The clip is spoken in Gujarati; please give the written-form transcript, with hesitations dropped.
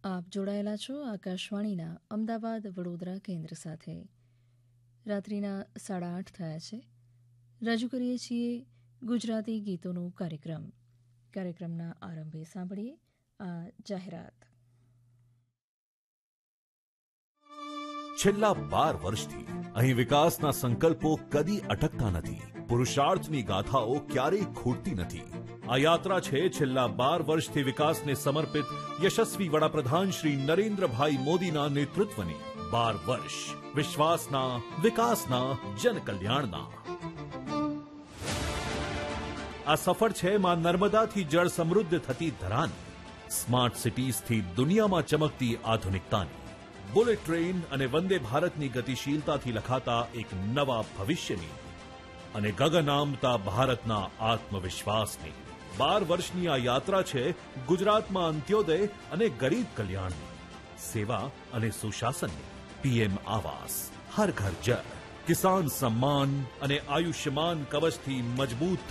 આપ જોડાયેલા છો આકાશવાણીના અમદાવાદ વડોદરા કેન્દ્ર સાથે. રાત્રિના 8:30 થયા છે. રજૂ કરીએ છીએ ગુજરાતી ગીતોનો કાર્યક્રમ. કાર્યક્રમના આરંભે સાંભળીએ આ જાહેરાત. છેલ્લા 12 વર્ષથી અહીં વિકાસના સંકલ્પો કદી અટકતા નથી. પુરુષાર્થની ગાથાઓ ક્યારેય ખૂટતી નથી. આ યાત્રા છે છેલ્લા 12 વર્ષથી વિકાસને સમર્પિત યશસ્વી વડાપ્રધાન શ્રી નરેન્દ્રભાઈ મોદીના નેતૃત્વની. 12 વર્ષ વિશ્વાસના, વિકાસના, જનકલ્યાણના. આ સફર છે માં નર્મદાથી જળ સમૃદ્ધ થતી ધરાની, સ્માર્ટ સિટીઝથી દુનિયામાં ચમકતી આધુનિકતાની, બુલેટ ટ્રેન અને વંદે ભારતની ગતિશીલતાથી લખાતા એક નવા ભવિષ્યની અને ગગન આમતા ભારતના આત્મવિશ્વાસની. 12 વર્ષની આ યાત્રા છે ગુજરાતમાં અંત્યોદય અને ગરીબ કલ્યાણની, સેવા અને સુશાસનની. પીએમ આવાસ, હર ઘર જળ, કિસાન સમ્માન અને આયુષ્યમાન કવચથી મજબૂત